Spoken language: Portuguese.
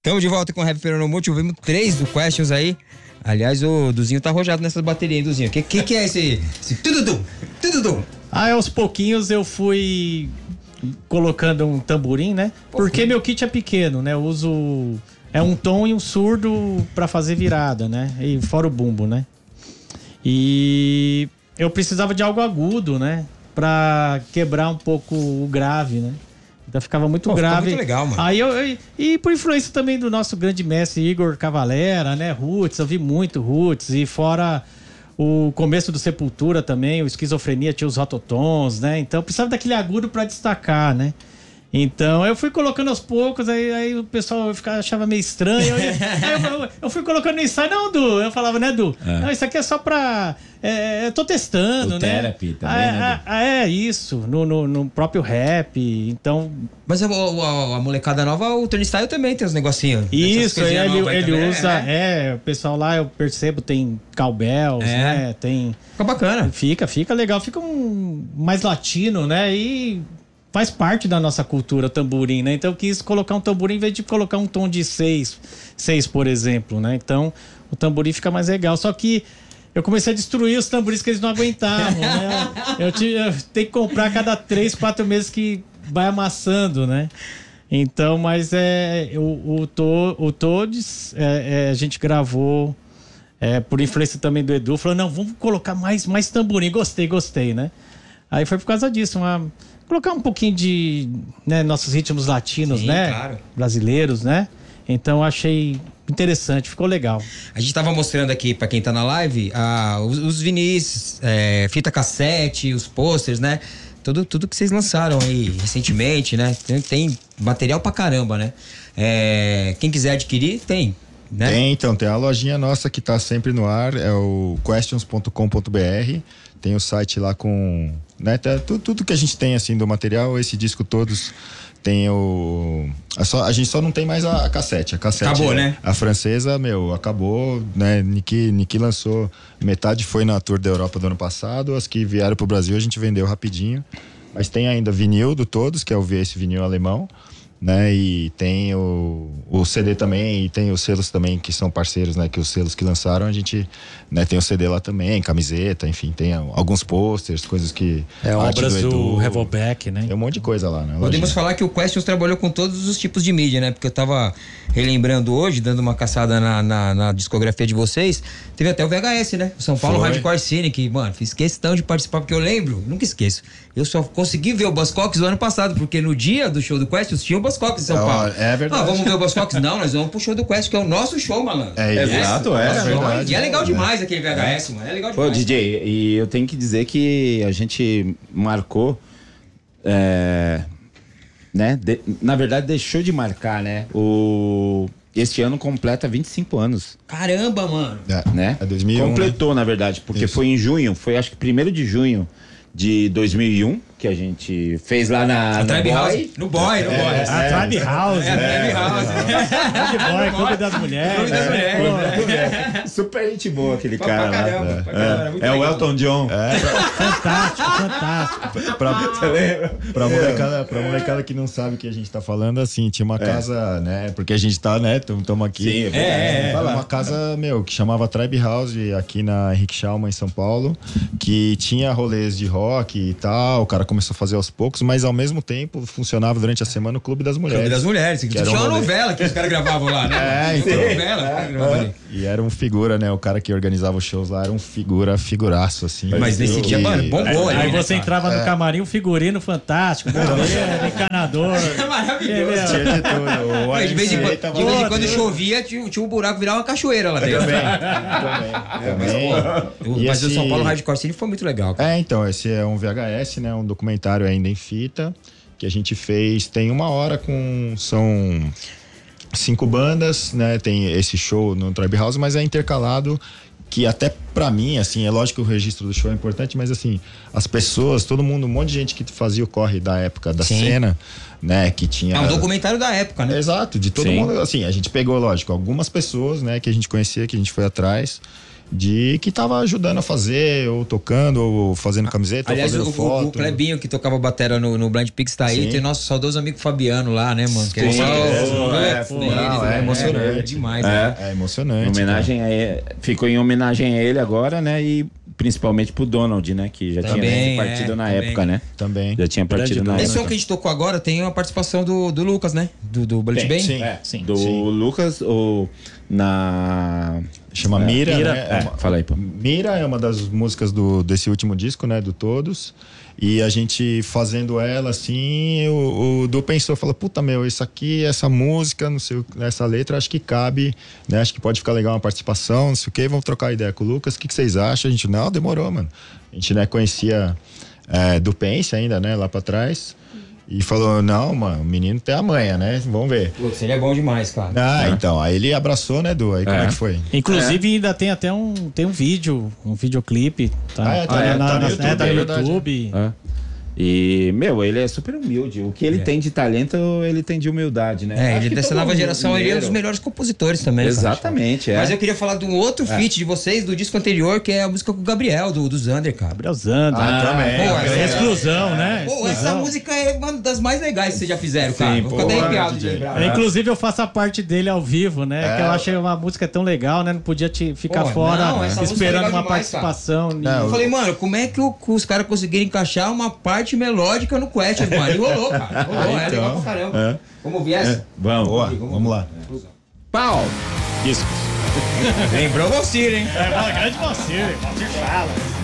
Estamos de volta com o Rap Peronomútil. Vimos 3 do Questions aí. Aliás, o Duzinho tá arrojado nessas baterias, hein, Duzinho? Que é esse tududum? Aos pouquinhos eu fui colocando um tamborim, né? Porque meu kit é pequeno, né? Eu uso... É um tom e um surdo pra fazer virada, né? E fora o bumbo, né? E eu precisava de algo agudo, né? Pra quebrar um pouco o grave, né? Então ficava muito grave. Muito legal, mano. Aí e por influência também do nosso grande mestre Igor Cavalera, né? Roots, eu vi muito Roots. E fora o começo do Sepultura também, o Esquizofrenia tinha os rototons, né? Então eu precisava daquele agudo pra destacar, né? Então eu fui colocando aos poucos, aí o pessoal achava meio estranho. Eu fui colocando no ensaio, não, Du. Eu falava, né, Du? Não, isso aqui é só pra. Eu tô testando, o né? Therapy também, né, Du? É isso, no próprio rap. Então. Mas a molecada nova, o Turnstile também tem uns negocinhos. Isso, ele usa. O pessoal lá, eu percebo, tem cowbells, né? Tem. Fica bacana. Fica legal, fica mais latino, né? E. Faz parte da nossa cultura o tamborim, né? Então eu quis colocar um tamborim em vez de colocar um tom de 6, por exemplo, né? Então o tamborim fica mais legal. Só que eu comecei a destruir os tamborins que eles não aguentavam, né? Eu tenho que comprar a cada 3, 4 meses que vai amassando, né? Então, mas o Todes, a gente gravou por influência também do Edu, falou, não, vamos colocar mais tamborim. Gostei, né? Aí foi por causa disso, colocar um pouquinho de nossos ritmos latinos, sim, né? Claro. Brasileiros, né? Então achei interessante, ficou legal. A gente tava mostrando aqui pra quem tá na live os vinis, fita cassete, os posters, né? Tudo que vocês lançaram aí recentemente, né? Tem material pra caramba, né? Quem quiser adquirir, tem. Né? Tem a lojinha nossa que tá sempre no ar, é o questions.com.br. Tem o site lá com, né, tudo que a gente tem assim do material, esse disco todos tem a gente só não tem mais a cassete. A cassete acabou, né? A francesa, acabou, né? Niki lançou metade, foi na tour da Europa do ano passado, as que vieram pro Brasil a gente vendeu rapidinho. Mas tem ainda vinil do todos, que é esse vinil alemão, né? E tem o CD também, e tem os selos também que são parceiros, né? Que os selos que lançaram, a gente, né? Tem o CD lá também, camiseta, enfim, tem alguns posters, coisas que... obras do Revolbeck, né? Tem um monte de coisa lá, né? Podemos falar que o Questions trabalhou com todos os tipos de mídia, né? Porque eu tava relembrando hoje, dando uma caçada na discografia de vocês, teve até o VHS, né? O São Paulo Hardcore Cine, que, mano, fiz questão de participar, porque eu lembro, nunca esqueço, eu só consegui ver o Buzzcocks o ano passado, porque no dia do show do Questions tinha o Buzzcocks em São Paulo. É verdade. Vamos ver o Buzzcocks? Não, nós vamos pro show do Questions, que é o nosso show, malandro. Exato, E é legal demais aquele VHS, mano. É legal demais. Pô, DJ, e eu tenho que dizer que a gente marcou, né? Na verdade, deixou de marcar, né? Este ano completa 25 anos. Caramba, mano. Né? É 2001, completou, né? Na verdade, porque Isso. foi em junho, acho que 1º de junho de 2001, que a gente fez lá na Tribe House. Boy. No Boy. A Tribe House, Tribe House. Tribe Boy, Clube das Mulheres. Clube das Mulheres. Super gente boa aquele cara pra caramba, lá. pra caramba, muito É o legal. Elton John. Fantástico. Pra molecada que não sabe o que a gente tá falando, assim, tinha uma casa, né? Porque a gente tá, né? Tamo aqui. Sim, Uma casa, que chamava Tribe House, aqui na Henrique Schaumann, em São Paulo, que tinha rolês de rock e tal, o cara começou a fazer aos poucos, mas ao mesmo tempo funcionava durante a semana o Clube das Mulheres. Clube das Mulheres. Que tinha uma novela que os caras gravavam lá, né? Então. Novela. E era um figura, né? O cara que organizava os shows lá era um figuraço, assim. Mas nesse dia, mano, bombou ali. Aí você entrava no camarim, um figurino fantástico, encanador. Maravilhoso. Tinha de tudo. De vez em quando chovia, tinha um buraco, virava uma cachoeira lá dentro. Também. Mas o São Paulo Hardcore Cine foi muito legal, cara. Então, esse é um VHS, né? Um documentário ainda em fita, que a gente fez, tem 1 hora são 5 bandas, né? Tem esse show no Tribe House, mas é intercalado, que até pra mim, assim, é lógico que o registro do show é importante, mas assim, as pessoas, todo mundo, um monte de gente que fazia o corre da época da cena, né? Que tinha... É um documentário da época, né? Exato, de todo mundo, assim, a gente pegou, lógico, algumas pessoas, né? Que a gente conhecia, que a gente foi atrás, de que tava ajudando a fazer, ou tocando, ou fazendo camiseta, Aliás, ou fazendo foto. o Clebinho que tocava batera no Blind Pix tá aí, Sim. tem nosso saudoso amigo Fabiano lá, né, mano? Que É emocionante. Demais, É. né? É Em emocionante. homenagem a ele, ficou em homenagem a ele agora, né? E principalmente pro Donald, né? Que já Também, tinha partido na também. época, né? Também. Já tinha partido na Grande Esse som época. que a gente tocou agora tem a participação do Lucas, né? Do Bullet Tem, Bang. sim. Sim. Do Sim. Lucas, na. Chama Mira, Mira, né? fala aí, pô. Mira é uma das músicas desse último disco, né? Do Todos. E a gente fazendo ela assim, o Du pensou, falou, puta meu, isso aqui, essa música, não sei, essa letra, acho que cabe, né? Acho que pode ficar legal uma participação, não sei o quê, vamos trocar ideia com o Lucas, o que vocês acham? A gente, não, demorou, mano. A gente, né, conhecia do Pense ainda, né, lá pra trás. E falou, não, mano, o menino tem a manha, né? Vamos ver. Putz, ele é bom demais, cara. Então, aí ele abraçou, né, Du? Aí como é que foi? Inclusive, ainda tem até um vídeo, um videoclipe. Tá, tá no YouTube, tá é no verdade. YouTube. E, meu, ele é super humilde. O que ele tem de talento, ele tem de humildade, né? Acho Ele que dessa todo nova geração, ele é um dos mineiro- melhores compositores também. cara. Exatamente, é. Mas eu queria falar de um outro feat de vocês, do disco anterior, que é a música com o Gabriel, do Zander, cara. Gabriel Zander. também. Pô, É exclusão, né? Pô, essa Exclusão. música é uma das mais legais que vocês já fizeram, cara. Sim, Vou pô, ficar até arrepiado de DJ. lembrar. Inclusive, eu faço a parte dele ao vivo, né? Que eu achei uma música tão legal, né? Não podia ficar Pô, fora não, essa música é esperando legal uma demais, cara. participação. Eu falei, mano, como é que os caras conseguiram encaixar uma parte melódica no Quest, mano? E rolou, cara. Rolou, é legal pra caramba. Vamos ouvir essa? Vamos. Boa, vamos lá. Pau! Isso. Lembrou o Valcir, hein? É uma grande você, fala.